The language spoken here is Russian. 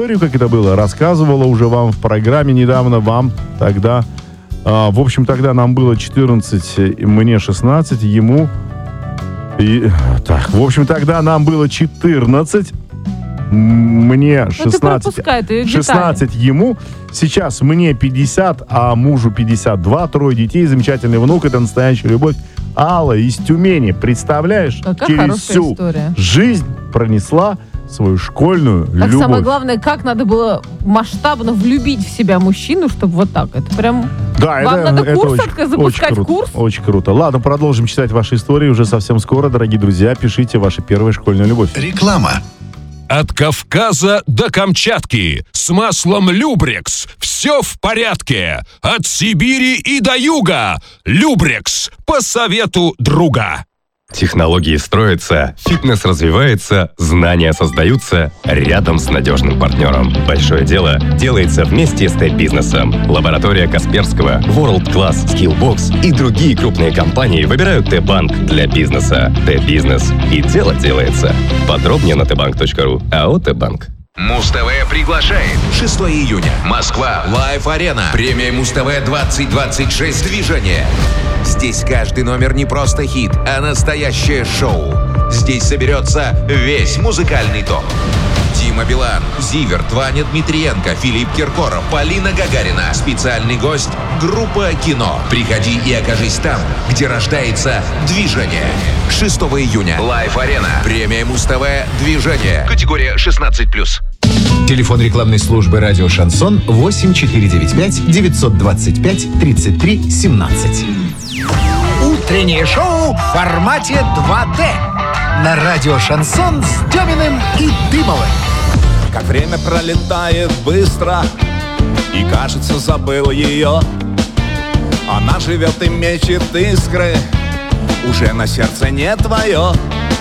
историю, как это было, рассказывала уже вам в программе недавно, вам тогда... В общем, тогда нам было 14, мне 16, ему... в общем, тогда нам было 14, мне 16 ему. Сейчас мне 50, а мужу 52, 3 детей, замечательный внук, это настоящая любовь. Алла из Тюмени, представляешь? Какая через всю история. Жизнь пронесла свою школьную любовь. Самое главное, как надо было масштабно влюбить в себя мужчину, чтобы вот так. Это прям... Да, вам надо курс запускать круто, курс? Очень круто. Ладно, продолжим читать ваши истории уже совсем скоро. Дорогие друзья, пишите ваша первая школьная любовь. Реклама. От Кавказа до Камчатки с маслом Любрекс все в порядке. От Сибири и до юга Любрекс по совету друга. Технологии строятся, фитнес развивается, знания создаются рядом с надежным партнером. Большое дело делается вместе с Т-бизнесом. Лаборатория Касперского, World Class, Skillbox и другие крупные компании выбирают Т-банк для бизнеса. Т-бизнес. И дело делается. Подробнее на tbank.ru. АО Т-банк. Муз-ТВ приглашает. 6 июня. Москва. Лайв-арена. Премия Муз-ТВ 2026. Движение. Здесь каждый номер не просто хит, а настоящее шоу. Здесь соберется весь музыкальный топ. Дима Билан, Зиверт, Ваня Дмитриенко, Филипп Киркоров, Полина Гагарина. Специальный гость — группа «Кино». Приходи и окажись там, где рождается движение. 6 июня. Лайв-арена. Премия Муз-ТВ «Движение». Категория 16+. Телефон рекламной службы «Радио Шансон» 8495-925-33-17. Утреннее шоу в формате 2D. На радио «Шансон» с Деминым и Дымовым. Как время пролетает быстро, и кажется, забыл ее. Она живет и мечет искры, уже на сердце не твое.